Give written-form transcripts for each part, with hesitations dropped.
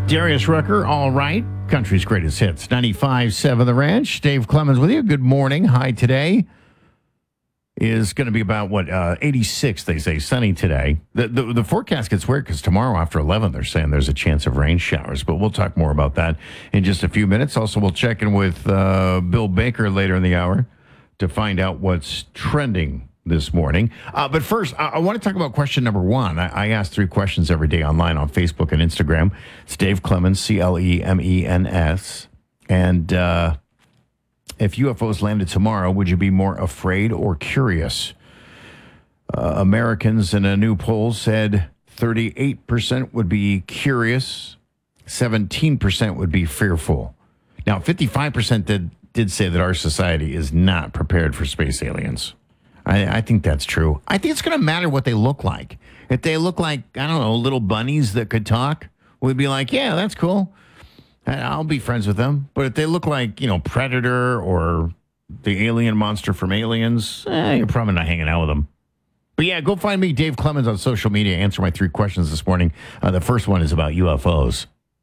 Darius Rucker, All Right, country's greatest hits, 95.7 The Ranch. Dave Clemens with you. Good morning. High today is going to be about, 86, they say, sunny today. The forecast gets weird because tomorrow after 11, they're saying there's a chance of rain showers, but we'll talk more about that in just a few minutes. Also, we'll check in with Bill Baker later in the hour to find out what's trending this morning. But first, I want to talk about question number one. I ask 3 questions every day online on Facebook and Instagram. It's Dave Clemens, Clemens. And if UFOs landed tomorrow, would you be more afraid or curious? Americans in a new poll said 38% would be curious, 17% would be fearful. Now, 55% did say that our society is not prepared for space aliens. I think that's true. I think it's going to matter what they look like. If they look like, I don't know, little bunnies that could talk, we'd be like, yeah, that's cool. I'll be friends with them. But if they look like, Predator or the alien monster from Aliens, you're probably not hanging out with them. But yeah, go find me, Dave Clemens, on social media. Answer my 3 questions this morning. The first one is about UFOs.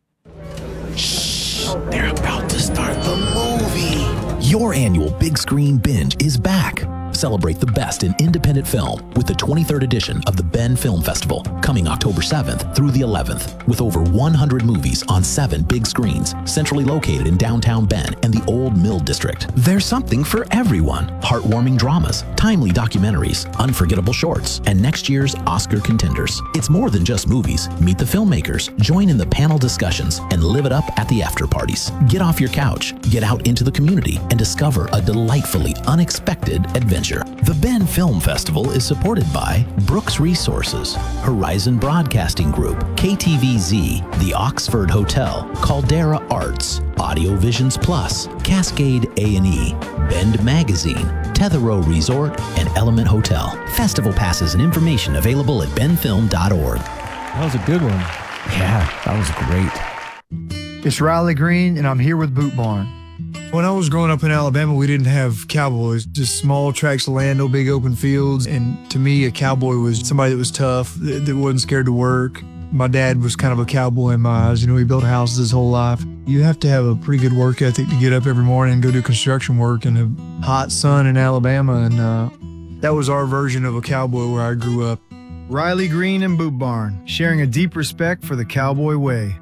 Shh, they're about to start the movie. Your annual big screen binge is back. Celebrate the best in independent film with the 23rd edition of the Ben Film Festival, coming October 7th through the 11th, with over 100 movies on 7 big screens, centrally located in downtown Ben and the Old Mill District. There's something for everyone. Heartwarming dramas, timely documentaries, unforgettable shorts, and next year's Oscar contenders. It's more than just movies. Meet the filmmakers, join in the panel discussions, and live it up at the after parties. Get off your couch, get out into the community, and discover a delightfully unexpected adventure. The Ben Film Festival is supported by Brooks Resources, Horizon Broadcasting Group, KTVZ, the Oxford Hotel, Caldera Arts, Audio Visions Plus, Cascade A&E, Bend Magazine, Tetherow Resort, and Element Hotel. Festival passes and information available at benfilm.org. That was a good one. Yeah, that was great. It's Riley Green, and I'm here with Boot Barn. When I was growing up in Alabama, we didn't have cowboys, just small tracts of land, no big open fields. And to me, a cowboy was somebody that was tough, that wasn't scared to work. My dad was kind of a cowboy in my eyes. He built houses his whole life. You have to have a pretty good work ethic to get up every morning and go do construction work in the hot sun in Alabama. And that was our version of a cowboy where I grew up. Riley Green and Boot Barn, sharing a deep respect for the cowboy way.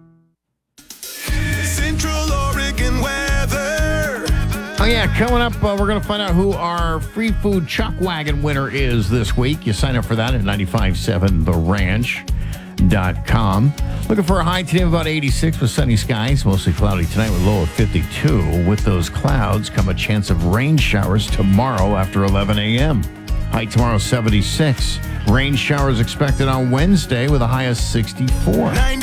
Oh, yeah, coming up, we're going to find out who our free food chuck wagon winner is this week. You sign up for that at 957theranch.com. Looking for a high today of about 86 with sunny skies, mostly cloudy tonight with low of 52. With those clouds come a chance of rain showers tomorrow after 11 a.m. High tomorrow, 76. Rain showers expected on Wednesday with a high of 64.